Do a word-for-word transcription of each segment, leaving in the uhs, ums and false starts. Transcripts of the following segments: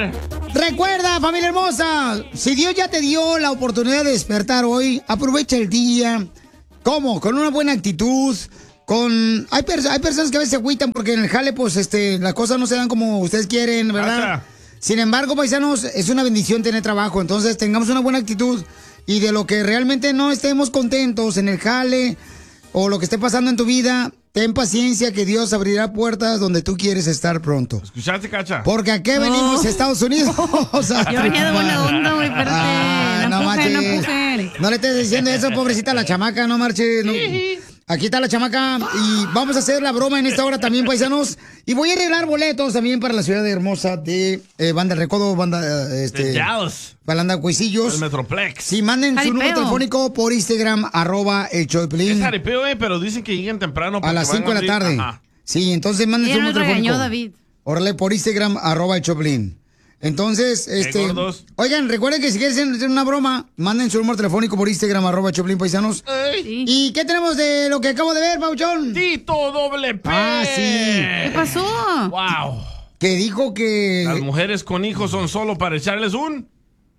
despertar. Recuerda, familia hermosa, si Dios ya te dio la oportunidad de despertar hoy, aprovecha el día. ¿Cómo? Con una buena actitud. Con hay, pers- hay personas que a veces se agüitan porque en el jale, pues, este, las cosas no se dan como ustedes quieren, ¿verdad? Acha. Sin embargo, paisanos, es una bendición tener trabajo. Entonces, tengamos una buena actitud. Y de lo que realmente no estemos contentos en el jale o lo que esté pasando en tu vida, ten paciencia que Dios abrirá puertas donde tú quieres estar pronto. ¿Escuchaste, Cacha? Porque aquí venimos a Estados Unidos. O sea, Yo venía de buena onda, güey, espérate. Ah, no no empujen, no marches. empujen. No le estés diciendo eso, pobrecita la chamaca, no marches. no. Aquí está la chamaca y vamos a hacer la broma en esta hora también, paisanos. Y voy a arreglar boletos también para la ciudad hermosa de eh, Banda del Recodo, Banda, eh, este... De Dallas. Banda Cuisillos. El Metroplex. Sí, manden su Jaripeo. número telefónico por Instagram, arroba el show de Piolín, Es jaripeo, eh, pero dicen que lleguen temprano. a porque las van cinco de la abrir- tarde. Ajá. Sí, entonces manden Ya su nos número telefónico. regañó David. Órale, por Instagram, arroba el show de Piolín. Entonces, este... gordos. Oigan, recuerden que si quieren hacer una broma, manden su número telefónico por Instagram, arroba Choplin Paisanos. Sí. ¿Y qué tenemos de lo que acabo de ver, Pauchón? Tito doble P. Ah, sí. ¿Qué pasó? Wow. Que dijo que... Las mujeres con hijos son solo para echarles un...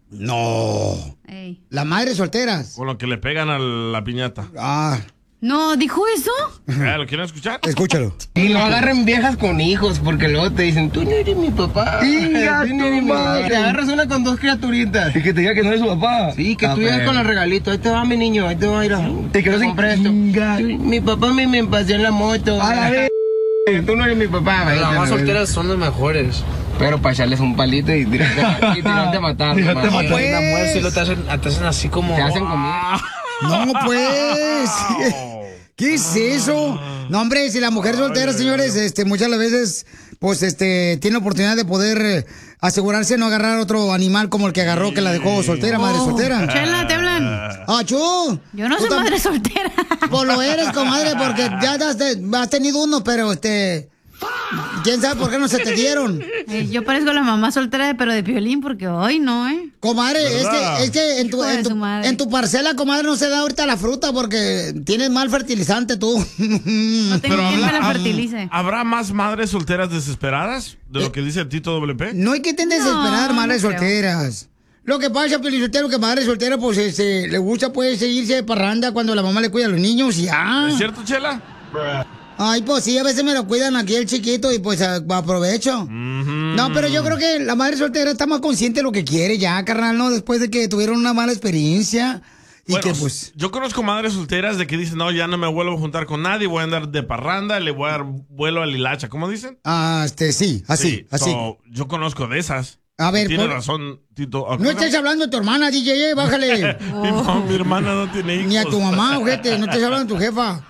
No. Ey. Las madres solteras. Con lo que le pegan a la piñata. Ah, No, ¿dijo eso? Ah, ¿Lo quieren escuchar? escúchalo. Y no agarren viejas con hijos, porque luego te dicen, tú no eres mi papá. Chinga Tú no tu eres mi madre. papá. Te agarras una con dos criaturitas. Y que te diga que no es su papá. Sí, que Ah, tú llegas pero- con el regalito. Ahí te va mi niño, ahí te va a ir a... Te quiero te compré esto. chinga. Tú- Mi papá me, me paseó en la moto. A la vez. Tú no eres mi papá. Las vete a la mamás vez. solteras son las mejores. Pero para echarles un palito y tirarte, y tirarte a matar. Tirarte nomás. a matar. pues. Una mujer sí lo te hacen, te hacen así como... Te hacen comida. No, pues. ¿Qué es eso? No, hombre, si la mujer soltera, señores, este, muchas las veces, pues, este, tiene oportunidad de poder eh, asegurarse de no agarrar otro animal como el que agarró, que la dejó soltera, madre Oh, soltera. Chela, te hablan. ¡Ah, chu! Yo no Tú soy tam- madre soltera. Pues lo eres, comadre, porque ya has, has tenido uno, pero este... ¿Quién sabe por qué no se te dieron? Eh, yo parezco la mamá soltera, pero de Piolín, porque hoy no, ¿eh? Comadre, es ¿Verdad? que, es que en tu, Hijo de en, tu, su madre. en tu parcela, comadre, no se da ahorita la fruta porque tienes mal fertilizante tú. No tengo quien me la habla- fertilice. ¿Habrá más madres solteras desesperadas de lo que dice el Tito doble P? No hay que tener desesperar, No, madres no creo. solteras. Lo que pasa, Pelizotero, que madre soltera, pues, este, le gusta, pues, seguirse de parranda cuando la mamá le cuida a los niños y ya. ¿Es cierto, Chela? Ay, pues sí, a veces me lo cuidan aquí el chiquito y pues a- aprovecho. No, pero yo creo que la madre soltera está más consciente de lo que quiere ya, carnal, ¿no? Después de que tuvieron una mala experiencia y Bueno, que pues... yo conozco madres solteras de que dicen, no, ya no me vuelvo a juntar con nadie, voy a andar de parranda, le voy a dar vuelo a Lilacha. ¿Cómo dicen? Ah, este, sí, así, Sí, así. so, yo conozco de esas. A ver, Tiene por- razón, Tito. No estés hablando de tu hermana, D J, eh, bájale. Mi, mam- mi hermana no tiene hijos. Ni a tu mamá, ojete, no estés hablando de tu jefa.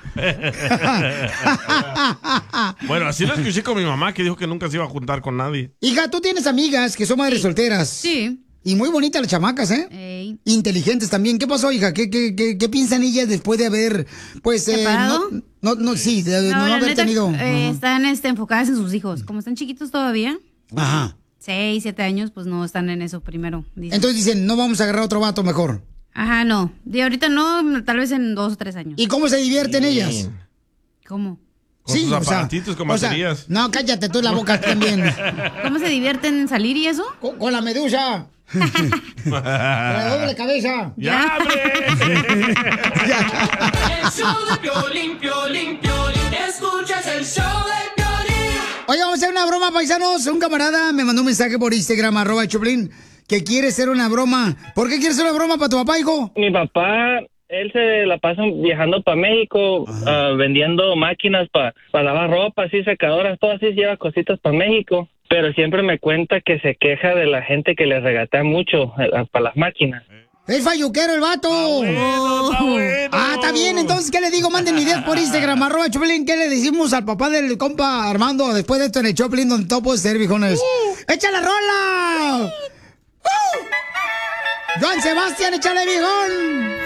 Bueno, así lo escuché con mi mamá, que dijo que nunca se iba a juntar con nadie. Hija, tú tienes amigas que son madres solteras. Sí. Y muy bonitas las chamacas, ¿eh? Ey. Inteligentes también. ¿Qué pasó, hija? ¿Qué, qué, qué, qué piensan ellas después de haber, pues, eh, ¿Separado? no, no, no, sí, de de no, la haber neta, tenido... eh, Ajá. están este, enfocadas en sus hijos. Como están chiquitos todavía, Ajá. seis, siete años, pues no están en eso primero. dicen. Entonces dicen, no vamos a agarrar otro vato mejor. Ajá, no. De ahorita no, tal vez en dos o tres años. ¿Y cómo se divierten ellas? ¿Cómo? Con sus aparatitos, con o sea, baterías. no, cállate tú la boca también. ¿Cómo se divierten en salir y eso? Con, con la medusa. Con la doble cabeza. ¡Ya, abre! El show de Piolín, Piolín, Piolín. Escuchas el show de Piolín. Oye, vamos a hacer una broma, paisanos. Un camarada me mandó un mensaje por Instagram, arroba el Choplin, que quiere hacer una broma. ¿Por qué quieres hacer una broma para tu papá, hijo? Mi papá, él se la pasa viajando para México, ah, vendiendo máquinas para lavar ropa, así secadoras, todo así, lleva cositas para México. Pero siempre me cuenta que se queja de la gente que le regatea mucho para las máquinas. Es falluquero el vato. Bueno, está bueno. Ah, está bien. Entonces, ¿qué le digo? Manden ideas por Instagram, arroba el Choplin. ¿Qué le decimos al papá del compa Armando después de esto en el Choplin, donde todo puede ser, viejones? ¡Echa la rola! ¡Uh! ¡Joan Sebastián, échale, viejón!